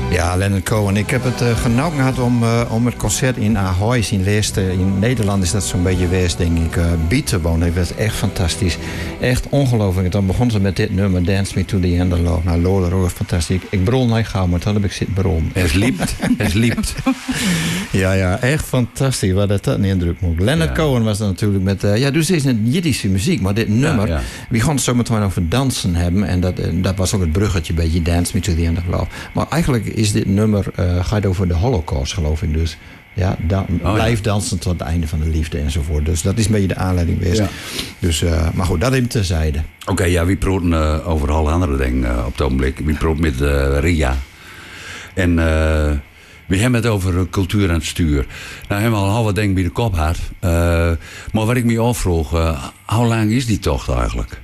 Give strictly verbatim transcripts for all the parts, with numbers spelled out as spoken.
Ja, Leonard Cohen. Ik heb het uh, genoten gehad om, uh, om het concert in Ahoy in Leerste. In Nederland is dat zo'n beetje geweest, denk ik. Uh, Beat te wonen. Dat was echt fantastisch. Echt ongelooflijk. Dan begon ze met dit nummer, Dance Me to the End of Love. Nou, Lola ook fantastisch. Ik brol nooit gauw, maar toen heb ik zitten brullen. Het liept. Het liept. Ja, ja, echt fantastisch. Wat dat een indruk moet. Leonard ja. Cohen was dan natuurlijk met... Uh, ja, dus het is een Jiddische muziek, maar dit nummer... Ja, ja. We gaan het zo meteen over dansen hebben. En dat, uh, dat was ook het bruggetje, een beetje Dance Me to the End of Love. Maar eigenlijk is dit nummer... Uh, gaat over de Holocaust, geloof ik dus. Ja, dan, oh, blijf ja. dansen tot het einde van de liefde enzovoort. Dus dat is een beetje de aanleiding geweest. Ja. Dus, uh, maar goed, dat even terzijde. Oké, okay, ja, we praten uh, over al andere dingen uh, op het ogenblik. We praten met uh, Ria. En... Uh, We hebben het over cultuur en het stuur. Nou, hebben we al wat dingen bij de kop gehad. Uh, maar wat ik me afvroeg, uh, hoe lang is die tocht eigenlijk?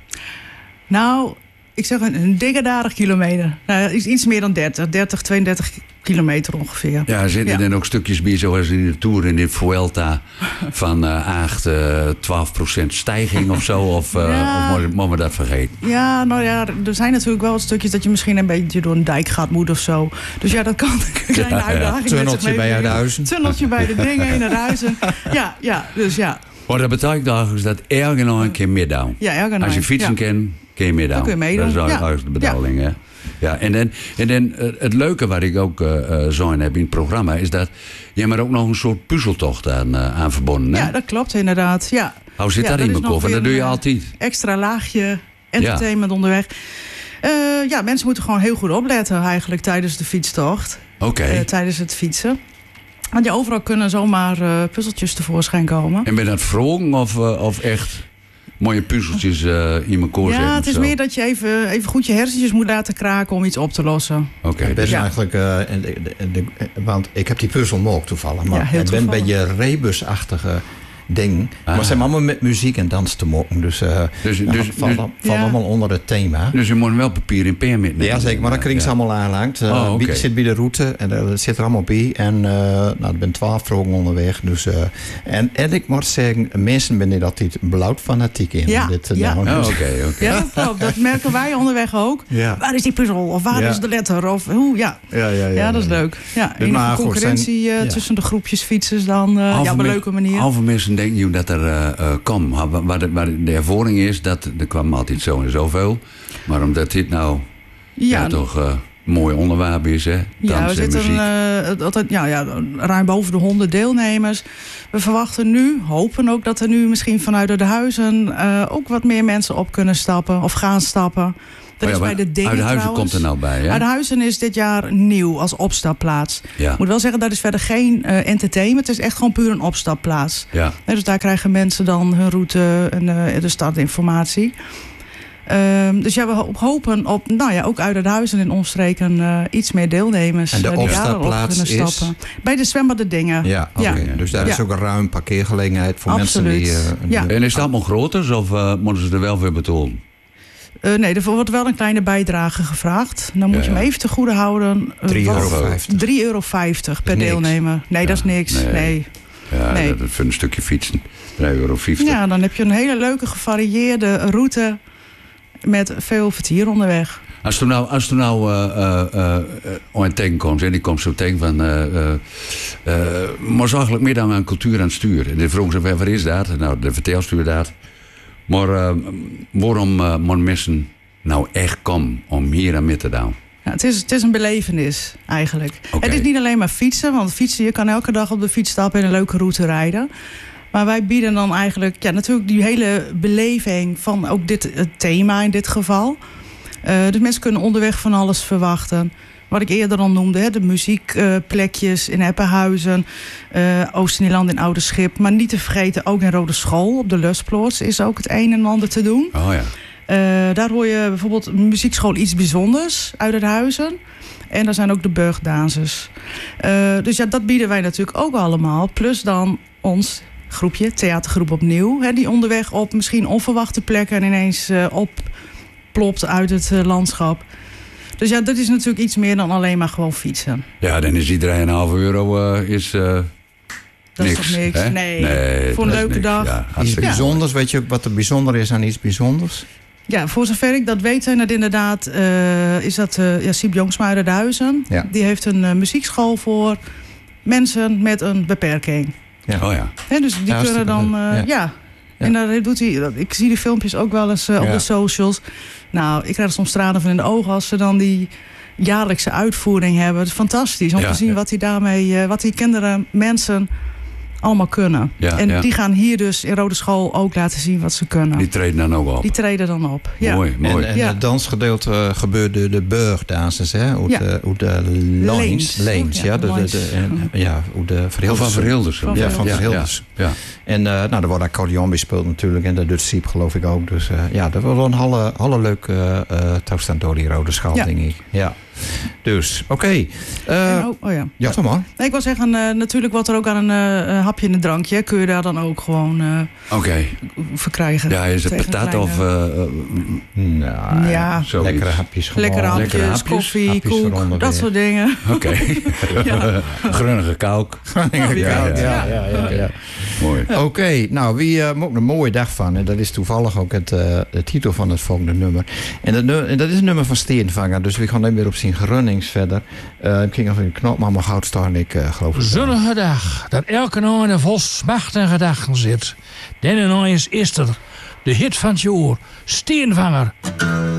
Nou, ik zeg een, een dikke dertig kilometer. Nou, iets meer dan dertig, dertig, tweeëndertig kilometer ongeveer. Ja, zitten er ja. ook stukjes bij, zoals in de Tour in de Vuelta, van uh, acht, uh, twaalf procent stijging of zo? Of, uh, ja. of moeten we dat vergeten? Ja, nou ja, er zijn natuurlijk wel stukjes dat je misschien een beetje door een dijk gaat moeten of zo. Dus ja, dat kan een kleine ja, uitdaging. Ja. Tunneltje bij Uithuizen. Tunneltje bij de dingen in Uithuizen. Ja, ja, dus ja. Maar dat betekent dus dat ergens nog een keer middown. Ja, ergens. Als je fietsen ja. kent, kun je middown. Kun je meedoen. Dat is eigenlijk ja. de bedoeling, ja. hè? Ja, en dan, en dan uh, het leuke wat ik ook uh, zo heb in het programma... is dat je maar ook nog een soort puzzeltocht aan, uh, aan verbonden hè? Ja, dat klopt inderdaad. Ja. Hoe zit ja, dat in mijn koffer? Dat doe je altijd. Extra laagje entertainment ja. onderweg. Uh, ja, mensen moeten gewoon heel goed opletten eigenlijk tijdens de fietstocht. Oké. Okay. Uh, tijdens het fietsen. Want ja, overal kunnen zomaar uh, puzzeltjes tevoorschijn komen. En ben je dat vroegen of, uh, of echt... mooie puzzeltjes uh, in mijn koor zetten? Ja, het is zo. meer dat je even, even goed je hersentjes moet laten kraken om iets op te lossen. Oké. Okay. Best ja. eigenlijk, uh, de, de, de, want ik heb die puzzel ook toevallig. Maar ja, het ben een beetje rebusachtige ding. Ah. Maar ze hebben allemaal met muziek en dans te maken. Dus, uh, dus, dus, dus valt, valt ja. allemaal onder het thema. Dus je moet wel papier in pen metnemen. Ja, zeker. Maar dan kring ze ja. allemaal aanlangt. Uh, oh, okay. zit bij de route en dat zit er allemaal bij. En uh, nou, er zijn twaalf vroegen onderweg. Dus, uh, en, en ik moet zeggen, mensen zijn er altijd blauw fanatiek in. Ja, dit, uh, ja. Nou, oh, dus. okay, okay. ja dat klopt. Dat merken wij onderweg ook. Ja. Waar is die puzzel? Of waar ja. is de letter? Of hoe? Ja, ja, ja, ja, ja dat is ja. leuk. Ja, dus enige concurrentie zijn, uh, ja. tussen de groepjes fietsers dan uh, ja, op een leuke manier. Halve mensen denken je dat er uh, uh, kom. Waar de, waar de ervaring is, dat er kwam altijd zo en zoveel. Maar omdat dit nou ja, ja, toch uh, mooi onderwerp is, hè? Dans ja, we zitten uh, altijd ja, ja, ruim boven de honderd deelnemers. We verwachten nu, hopen ook dat er nu misschien vanuit de huizen uh, ook wat meer mensen op kunnen stappen of gaan stappen. Dat oh ja, is bij de dingen Uithuizen trouwens. komt er nou bij, hè? Uithuizen is dit jaar nieuw als opstapplaats. Ja. Ik moet wel zeggen, dat is verder geen uh, entertainment. Het is echt gewoon puur een opstapplaats. Ja. Dus daar krijgen mensen dan hun route en uh, de startinformatie. Uh, dus ja, we hopen op, nou ja, ook uit het huizen in omstreken uh, iets meer deelnemers. En de uh, opstapplaats is? Stappen. Bij de zwembad de dingen. Ja, okay. ja. Dus daar ja. is ook een ruim parkeergelegenheid voor Absoluut. mensen die... Uh, ja. En is dat allemaal groter of uh, moeten ze er wel weer betonen? Uh, nee, er wordt wel een kleine bijdrage gevraagd. Dan moet ja, ja. je hem even te goede houden. drie euro vijftig. drie euro vijftig per deelnemer. Nee, ja. dat is niks. Nee. nee. Ja, nee. dat voor een stukje fietsen. drie euro vijftig. Ja, dan heb je een hele leuke gevarieerde route met veel vertier onderweg. Als er nou, als er nou uh, uh, uh, een tegenkomt, en die komt zo tegen van... Uh, uh, uh, maar eigenlijk meer dan aan cultuur aan stuur. En dan vroegen ze, waar is dat? Nou, de vertelstuur dat. Maar uh, waarom uh, moeten mensen nou echt komen om hier aan mee te doen? Ja, het, is, het is een belevenis eigenlijk. Okay. Het is niet alleen maar fietsen, want fietsen, je kan elke dag op de fiets stappen en een leuke route rijden. Maar wij bieden dan eigenlijk ja, natuurlijk die hele beleving van ook dit het thema in dit geval. Uh, dus mensen kunnen onderweg van alles verwachten. Wat ik eerder al noemde, hè, de muziekplekjes uh, in Eppenhuizen, uh, Oost-Nederland in Ouderschip. Maar niet te vergeten, ook in Rode School op de Lustploats is ook het een en ander te doen. Oh ja. Uh, daar hoor je bijvoorbeeld muziekschool Iets Bijzonders uit het Huizen. En daar zijn ook de burgdansers. Uh, dus ja, dat bieden wij natuurlijk ook allemaal. Plus dan ons groepje, theatergroep opnieuw. Hè, die onderweg op misschien onverwachte plekken ineens uh, opplopt uit het uh, landschap. Dus ja, dat is natuurlijk iets meer dan alleen maar gewoon fietsen. Ja, dan is die drie komma vijf euro uh, is, uh, dat niks. is toch niks? Hè? Nee. nee, Voor een leuke niks. dag. Ja, iets bijzonders, weet je ook wat er bijzonder is aan iets bijzonders? Ja, voor zover ik dat weet zijn dat inderdaad... Uh, is dat uh, ja, Siep Jongsma uit Huizen. Ja. Die heeft een uh, muziekschool voor mensen met een beperking. Ja. Oh ja. He, dus die ja, kunnen dan... Uh, ja. ja. Ja. En daar doet hij... Ik zie die filmpjes ook wel eens uh, op ja. de socials. Nou, ik krijg er soms tranen van in de ogen als ze dan die jaarlijkse uitvoering hebben. Het is fantastisch om ja. te zien wat hij daarmee... Uh, wat die kinderen, mensen... allemaal kunnen. Ja, en ja. die gaan hier dus in Rode School ook laten zien wat ze kunnen. Die treden dan ook op? Die treden dan op, ja. Mooi, mooi. En, en ja. het dansgedeelte gebeurde de burgdanses, hè? Hoe ja. de, hoe de Leens. Leens, ja. De, de, de, en, ja, hoe de Verhilders. Van Verhilders. Van ja, van ja, Verhilders. Ja, ja. En uh, nou, er wordt accordeon bespeeld natuurlijk. En dat doet Siep geloof ik ook. Dus uh, ja, dat was wel een hele, hele leuke uh, toestand door die Rode Schaal, ja. denk ik. Ja. Dus, oké. Okay. Uh, oh, oh ja. Ja, toch maar. Nee, ik wil zeggen, uh, natuurlijk wordt er ook aan een uh, hapje en een drankje. Kun je daar dan ook gewoon uh, okay. verkrijgen. Ja, is het patat kleine... of... Uh, uh, nou, ja. Lekkere hapjes gewoon. Lekkere hapjes, Lekkere hapjes koffie, hapjes koek, dat soort dingen. Oké. Okay. ja. Grunnige kauk. Grunnige kauk, ja. ja, ja, ja, ja. Mooi. Oké, okay, nou, wie uh, maakt een mooie dag van. En dat is toevallig ook het, uh, de titel van het volgende nummer. En dat, nu, en dat is een nummer van Steenvanger. Dus we gaan dan weer op zien gerunnings verder. Uh, ik ging even een knop, maar mijn goud staan. Ik uh, geloof het. Zonnige dag, dat elke nou in vol smacht en gedachten zit. Denne nou is er de hit van het jaar, Steenvanger.